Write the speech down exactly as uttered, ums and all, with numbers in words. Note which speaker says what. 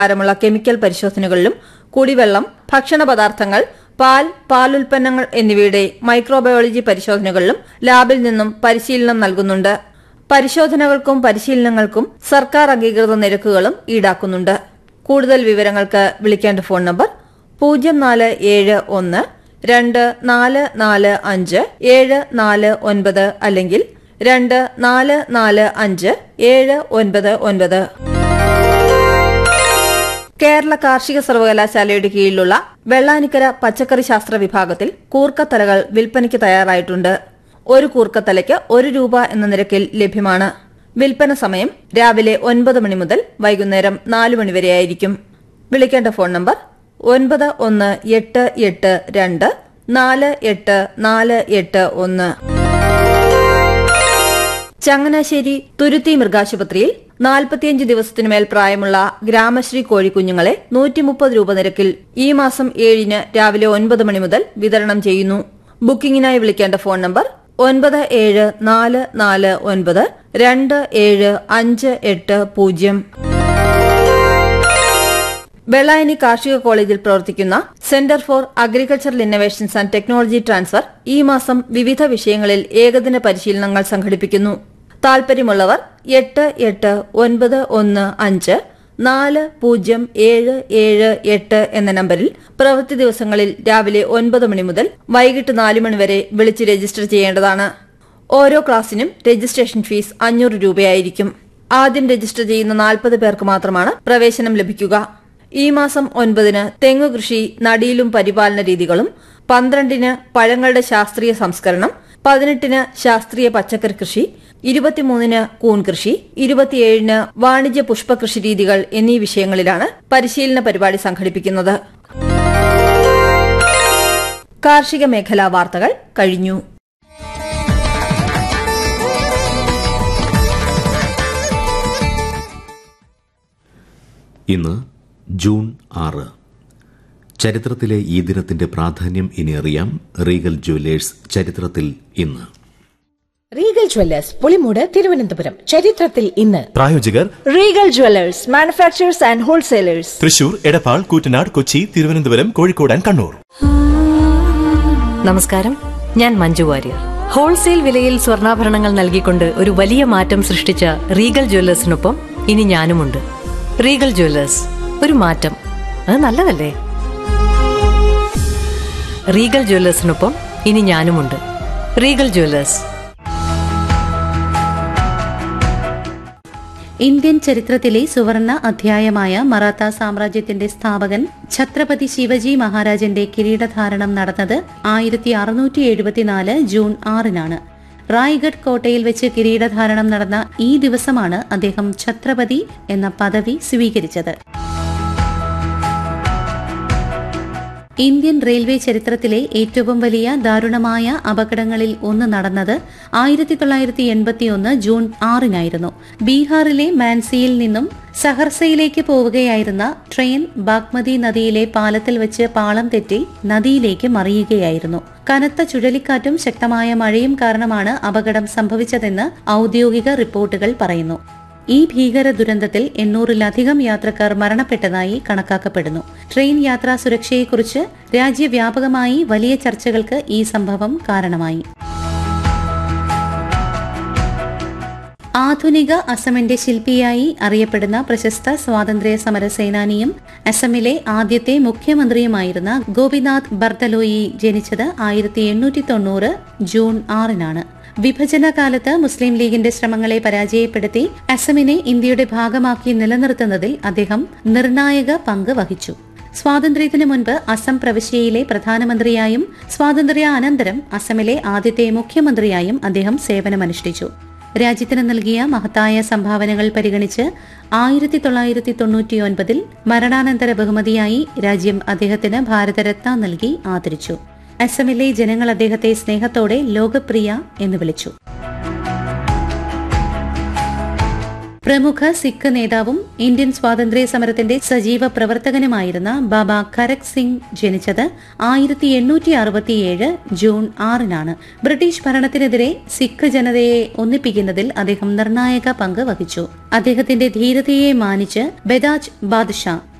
Speaker 1: പ്രകാരമുള്ള കെമിക്കൽ പരിശോധനകളിലും കുടിവെള്ളം, ഭക്ഷണ പദാർത്ഥങ്ങൾ, പാൽ, പാലുൽപ്പന്നങ്ങൾ എന്നിവയുടെ മൈക്രോബയോളജി പരിശോധനകളിലും ലാബിൽ നിന്നും പരിശീലനം നൽകുന്നുണ്ട്. പരിശോധനകൾക്കും പരിശീലനങ്ങൾക്കും സർക്കാർ അംഗീകൃത നിരക്കുകളും ഈടാക്കുന്നുണ്ട്. കൂടുതൽ വിവരങ്ങൾക്ക് വിളിക്കേണ്ട ഫോൺ നമ്പർ പൂജ്യം നാല് ഏഴ് ഒന്ന് രണ്ട് നാല് നാല് അഞ്ച് ഏഴ് നാല് ഒൻപത് അല്ലെങ്കിൽ രണ്ട് നാല് നാല് അഞ്ച് ഏഴ് ഒൻപത് ഒൻപത്. കേരള കാർഷിക സർവകലാശാലയുടെ കീഴിലുള്ള വെള്ളാനിക്കര പച്ചക്കറി ശാസ്ത്ര വിഭാഗത്തിൽ കൂർക്കത്തലകൾ വിൽപ്പനയ്ക്ക് തയ്യാറായിട്ടുണ്ട്. ഒരു കൂർക്കത്തലയ്ക്ക് ഒരു രൂപ എന്ന നിരക്കിൽ ലഭ്യമാണ്. വിൽപ്പന സമയം രാവിലെ ഒൻപത് മണി മുതൽ വൈകുന്നേരം നാല് മണിവരെയായിരിക്കും. വിളിക്കേണ്ട ഫോൺ നമ്പർ ഒൻപത് ഒന്ന് എട്ട് എട്ട് രണ്ട് നാല് എട്ട് നാല് എട്ട് ഒന്ന്. ചങ്ങനാശ്ശേരി തുരുത്തി മൃഗാശുപത്രിയിൽ നാൽപ്പത്തിയഞ്ച് ദിവസത്തിനുമേൽ പ്രായമുള്ള ഗ്രാമശ്രീ കോഴിക്കുഞ്ഞുങ്ങളെ നൂറ്റി മുപ്പത് രൂപ നിരക്കിൽ ഈ മാസം ഏഴിന് രാവിലെ ഒൻപത് മണി മുതൽ വിതരണം ചെയ്യുന്നു. ബുക്കിംഗിനായി വിളിക്കേണ്ട ഫോൺ നമ്പർ ഒൻപത് ഏഴ് നാല് നാല് ഒൻപത് രണ്ട് ഏഴ് അഞ്ച് എട്ട് പൂജ്യം. വെള്ളായണി കാർഷിക കോളേജിൽ പ്രവർത്തിക്കുന്ന centre for agricultural innovations and technology transfer ഈ മാസം വിവിധ വിഷയങ്ങളിൽ ഏകദിന പരിശീലനങ്ങൾ സംഘടിപ്പിക്കുന്നു. താൽപര്യമുള്ളവർ എട്ട് എട്ട് ഒൻപത് ഒന്ന് അഞ്ച് നാല് പൂജ്യം ഏഴ് ഏഴ് എട്ട് എന്ന നമ്പറിൽ പ്രവൃത്തി ദിവസങ്ങളിൽ രാവിലെ ഒൻപത് മണി മുതൽ വൈകിട്ട് നാല് മണി വരെ വിളിച്ച് രജിസ്റ്റർ ചെയ്യേണ്ടതാണ്. ഓരോ ക്ലാസിനും രജിസ്ട്രേഷൻ ഫീസ് അഞ്ഞൂറ് രൂപയായിരിക്കും. ആദ്യം രജിസ്റ്റർ ചെയ്യുന്ന നാൽപ്പത് പേർക്ക് മാത്രമാണ് പ്രവേശനം ലഭിക്കുക. ഈ മാസം ഒൻപതിന് തെങ്ങു കൃഷി, നടീലും പരിപാലന രീതികളും, പന്ത്രണ്ടിന് പഴങ്ങളുടെ ശാസ്ത്രീയ സംസ്കരണം, പതിനെട്ടിന് ശാസ്ത്രീയ പച്ചക്കറി കൃഷി, ഇരുപത്തിമൂന്നിന് കൂൺ കൃഷി, ഇരുപത്തിയേഴിന് വാണിജ്യ പുഷ്പകൃഷി രീതികൾ എന്നീ വിഷയങ്ങളിലാണ് പരിശീലന പരിപാടി സംഘടിപ്പിക്കുന്നത്. കാർഷിക മേഖലാ വാർത്തകൾ കഴിഞ്ഞു.
Speaker 2: ഇന്ന് ജൂൺ ആറ്. ചരിത്രത്തിലെ ഈ ദിനത്തിന്റെ പ്രാധാന്യം ഇനി അറിയാം. റീഗൽ ജുവല്ലേഴ്സ് ചരിത്രത്തിൽ ഇന്ന്.
Speaker 3: Regal Jewellers Pulimoodu, Thiruvananthapuram. ചരിത്രത്തിൽ ഇന്ന്.
Speaker 4: പ്രായോജകർ
Speaker 3: Regal Jewellers, manufacturers and wholesalers,
Speaker 4: Thrissur, Edappal, Koottanad, Kochi, Thiruvananthapuram, Kozhikode and Kannur.
Speaker 5: നമസ്കാരം, ഞാൻ മഞ്ജു വാര്യർ. ഹോൾസെയിൽ വിലയിൽ സ്വർണ്ണാഭരണങ്ങൾ നൽകിക്കൊണ്ട് ഒരു വലിയ മാറ്റം സൃഷ്ടിച്ച റീഗൽ ജ്വല്ലേഴ്സിനൊപ്പം ഇനി ഞാനുമുണ്ട്. റീഗൽ ജ്വല്ലേഴ്സ്, ഒരു മാറ്റം, അത് നല്ലതല്ലേ? റീഗൽ ജ്വല്ലേഴ്സിനൊപ്പം ഇനി ഞാനുമുണ്ട്. Regal Jewellers.
Speaker 6: ഇന്ത്യൻ ചരിത്രത്തിലെ സുവർണ അധ്യായമായ മറാത്ത സാമ്രാജ്യത്തിന്റെ സ്ഥാപകൻ ഛത്രപതി ശിവജി മഹാരാജന്റെ കിരീടധാരണം നടന്നത് ആയിരത്തി അറുന്നൂറ്റി എഴുപത്തിനാല് ജൂൺ ആറിനാണ്. റായ്ഗഡ് കോട്ടയിൽ വെച്ച് കിരീടധാരണം നടന്ന ഈ ദിവസമാണ് അദ്ദേഹം ഛത്രപതി എന്ന പദവി സ്വീകരിച്ചത്. ഇന്ത്യൻ റെയിൽവേ ചരിത്രത്തിലെ ഏറ്റവും വലിയ ദാരുണമായ അപകടങ്ങളിൽ ഒന്ന് നടന്നത് ആയിരത്തി തൊള്ളായിരത്തി എൺപത്തിയൊന്ന് ജൂൺ ആറിനായിരുന്നു. ബീഹാറിലെ മാൻസിയിൽ നിന്നും സഹർസയിലേക്ക് പോവുകയായിരുന്ന ട്രെയിൻ ബാഗ്മതി നദിയിലെ പാലത്തിൽ വെച്ച് പാളം തെറ്റി നദിയിലേക്ക് മറിയുകയായിരുന്നു. കനത്ത ചുഴലിക്കാറ്റും ശക്തമായ മഴയും കാരണമാണ് അപകടം സംഭവിച്ചതെന്ന് ഔദ്യോഗിക റിപ്പോർട്ടുകൾ പറയുന്നു. ഈ ഭീകര ദുരന്തത്തിൽ എണ്ണൂറിലധികം യാത്രക്കാർ മരണപ്പെട്ടതായി കണക്കാക്കപ്പെടുന്നു. ട്രെയിൻ യാത്രാ സുരക്ഷയെക്കുറിച്ച് രാജ്യവ്യാപകമായി വലിയ ചർച്ചകൾക്ക് ഈ സംഭവം കാരണമായി. ആധുനിക അസമിന്റെ ശില്പിയായി അറിയപ്പെടുന്ന പ്രശസ്ത സ്വാതന്ത്ര്യ സമര സേനാനിയും അസമിലെ ആദ്യത്തെ മുഖ്യമന്ത്രിയുമായിരുന്ന ഗോപിനാഥ് ബർദലോയി ജനിച്ചത് ആയിരത്തി എണ്ണൂറ്റി തൊണ്ണൂറ് ജൂൺ ആറിനാണ്. വിഭജനകാലത്ത് മുസ്ലിം ലീഗിന്റെ ശ്രമങ്ങളെ പരാജയപ്പെടുത്തി അസമിനെ ഇന്ത്യയുടെ ഭാഗമാക്കി നിലനിർത്തുന്നതിൽ അദ്ദേഹം നിർണായക പങ്ക് വഹിച്ചു. സ്വാതന്ത്ര്യത്തിനു മുൻപ് അസം പ്രവിശ്യയിലെ പ്രധാനമന്ത്രിയായും സ്വാതന്ത്ര്യാനന്തരം അസമിലെ ആദ്യത്തെ മുഖ്യമന്ത്രിയായും അദ്ദേഹം സേവനമനുഷ്ഠിച്ചു. രാജ്യത്തിന് നൽകിയ മഹത്തായ സംഭാവനകൾ പരിഗണിച്ച് ആയിരത്തി തൊള്ളായിരത്തി തൊണ്ണൂറ്റിയൊൻപതിൽ മരണാനന്തര ബഹുമതിയായി രാജ്യം അദ്ദേഹത്തിന് ഭാരതരത്ന നൽകി ആദരിച്ചു. അസമിലെ ജനങ്ങൾ അദ്ദേഹത്തെ സ്നേഹത്തോടെ ലോകപ്രിയ എന്ന് വിളിച്ചു. പ്രമുഖ സിഖ് നേതാവും ഇന്ത്യൻ സ്വാതന്ത്ര്യ സമരത്തിന്റെ സജീവ പ്രവർത്തകനുമായിരുന്ന ബാബ ഖരക് സിംഗ് ജനിച്ചത് ആയിരത്തി എണ്ണൂറ്റി അറുപത്തിയേഴ് ജൂൺ ആറിനാണ്. ബ്രിട്ടീഷ് ഭരണത്തിനെതിരെ സിഖ് ജനതയെ ഒന്നിപ്പിക്കുന്നതിൽ അദ്ദേഹം നിർണായക പങ്ക് വഹിച്ചു. അദ്ദേഹത്തിന്റെ ധീരതയെ മാനിച്ച് ബദാജ് ബാദ്ഷാ